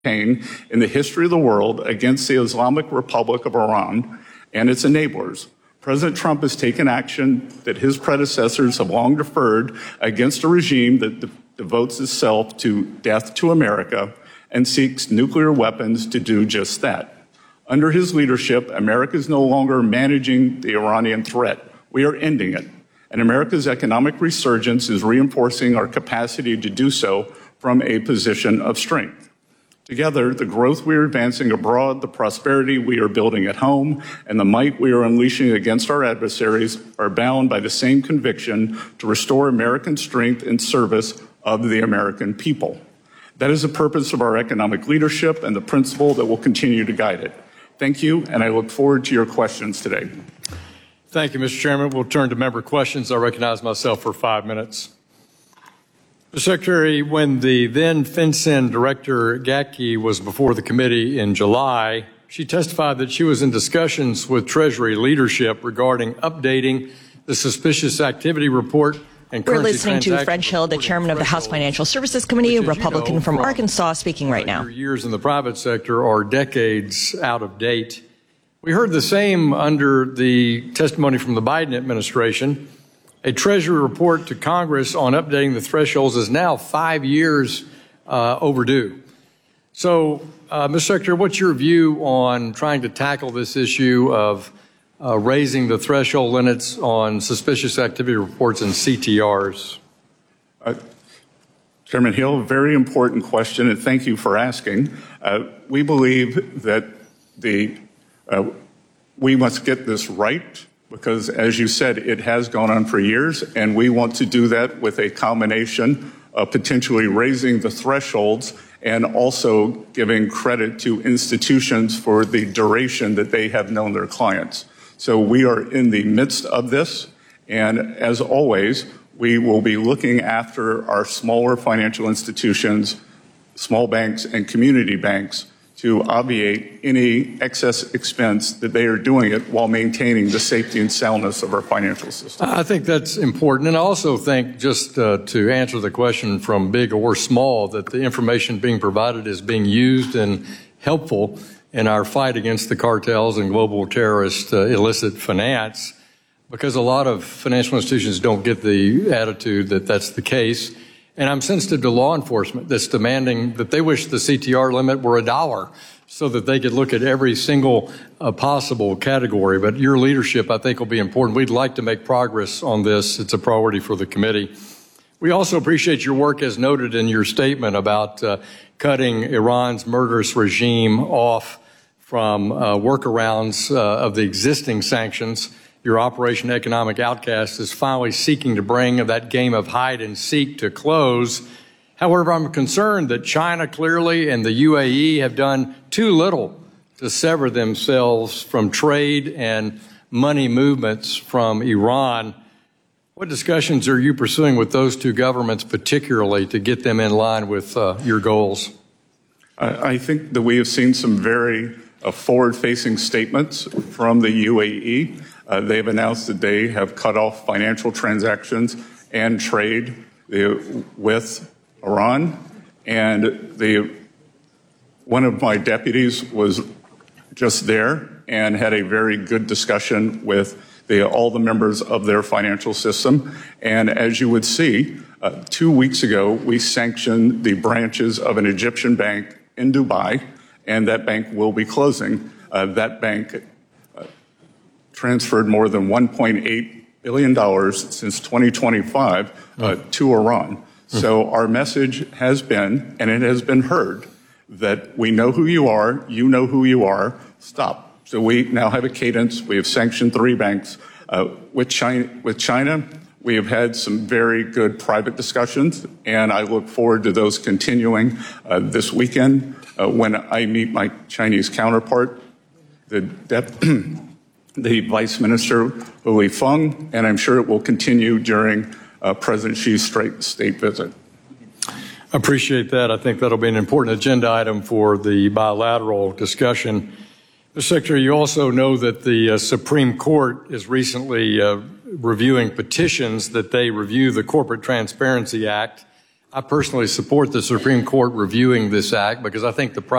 campaign in the history of the world against the Islamic Republic of Iran and its enablers. President Trump has taken action that his predecessors have long deferred against a regime that devotes itself to death to America and seeks nuclear weapons to do just that. Under his leadership, America is no longer managing the Iranian threat. We are ending it. And America's economic resurgence is reinforcing our capacity to do so from a position of strength. Together, the growth we are advancing abroad, the prosperity we are building at home, and the might we are unleashing against our adversaries are bound by the same conviction to restore American strength in service of the American people. That is the purpose of our economic leadership and the principle that will continue to guide it. Thank you, and I look forward to your questions today. Thank you, Mr. Chairman. We'll turn to member questions. I recognize myself for 5 minutes. Mr. Secretary, when the then FinCEN Director Gatke was before the committee in July, she testified that she was in discussions with Treasury leadership regarding updating the suspicious activity report and currency. We're listening to Fred Hill, the chairman of the House Financial Services Committee, a Republican from Arkansas, speaking right now. Your years in the private sector are decades out of date. We heard the same under the testimony from the Biden administration. A Treasury report to Congress on updating the thresholds is now 5 years overdue. So, Mr. Secretary, what's your view on trying to tackle this issue of raising the threshold limits on suspicious activity reports and CTRs? Chairman Hill, very important question, and thank you for asking. We believe that we must get this right, because, as you said, it has gone on for years, and we want to do that with a combination of potentially raising the thresholds and also giving credit to institutions for the duration that they have known their clients. So we are in the midst of this, and as always, we will be looking after our smaller financial institutions, small banks, and community banks to obviate any excess expense that they are doing it while maintaining the safety and soundness of our financial system. I think that's important. And I also think, just to answer the question from big or small, that the information being provided is being used and helpful in our fight against the cartels and global terrorist illicit finance, because a lot of financial institutions don't get the attitude that that's the case. And I'm sensitive to law enforcement that's demanding that they wish the CTR limit were $1 so that they could look at every single possible category. But your leadership, I think, will be important. We'd like to make progress on this. It's a priority for the committee. We also appreciate your work, as noted in your statement, about cutting Iran's murderous regime off from workarounds of the existing sanctions. Your Operation Economic Outcast is finally seeking to bring that game of hide and seek to close. However, I'm concerned that China clearly and the UAE have done too little to sever themselves from trade and money movements from Iran. What discussions are you pursuing with those two governments, particularly to get them in line with your goals? I think that we have seen some very forward-facing statements from the UAE. They've announced that they have cut off financial transactions and trade with Iran. And one of my deputies was just there and had a very good discussion with all the members of their financial system. And as you would see, 2 weeks ago, we sanctioned the branches of an Egyptian bank in Dubai, and that bank will be closing. That bank transferred more than $1.8 billion since 2025 to Iran. So our message has been, and it has been heard, that we know who you are, you know who you are, stop. So we now have a cadence. We have sanctioned 3 banks. With China, we have had some very good private discussions, and I look forward to those continuing this weekend when I meet my Chinese counterpart, the Vice Minister, Hui Feng, and I'm sure it will continue during President Xi's state visit. Appreciate that. I think that'll be an important agenda item for the bilateral discussion. Mr. Secretary, you also know that the Supreme Court is recently reviewing petitions that they review the Corporate Transparency Act. I personally support the Supreme Court reviewing this act because I think the